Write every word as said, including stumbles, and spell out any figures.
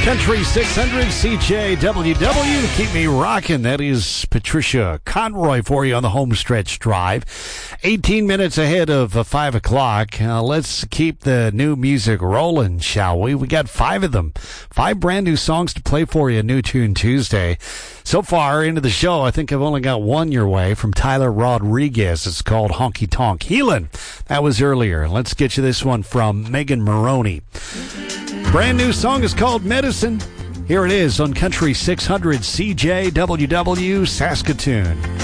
Country six hundred C J W W, keep me rocking. That is Patricia Conroy for you on the home stretch drive. eighteen minutes ahead of uh, five o'clock. Uh, let's keep the new music rolling, shall we? We got five of them. Five brand new songs to play for you, New Tune Tuesday. So far into the show, I think I've only got one your way from Tyler Rodriguez. It's called Honky Tonk Healin'. That was earlier. Let's get you this one from Megan Maroney. Brand new song is called Medicine. Here it is on Country six hundred C J W W Saskatoon.